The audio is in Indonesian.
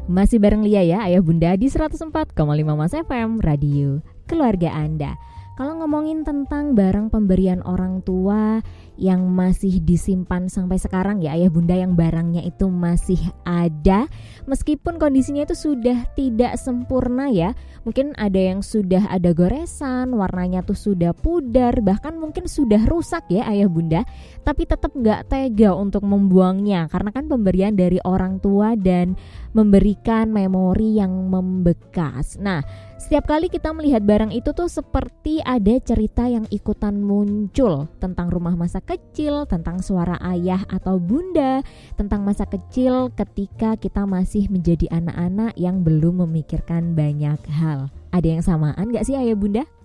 Masih bareng Lia ya, Ayah Bunda di 104,5 Mas FM, Radio Keluarga Anda. Kalau ngomongin tentang barang pemberian orang tua yang masih disimpan sampai sekarang ya Ayah Bunda, yang barangnya itu masih ada meskipun kondisinya itu sudah tidak sempurna ya. Mungkin ada yang sudah ada goresan, warnanya tuh sudah pudar, bahkan mungkin sudah rusak ya Ayah Bunda, tapi tetap gak tega untuk membuangnya karena kan pemberian dari orang tua dan memberikan memori yang membekas. Nah, setiap kali kita melihat barang itu tuh seperti ada cerita yang ikutan muncul tentang rumah masa kecil, tentang suara ayah atau bunda, tentang masa kecil ketika kita masih menjadi anak-anak yang belum memikirkan banyak hal. Ada yang samaan gak sih Ayah Bunda?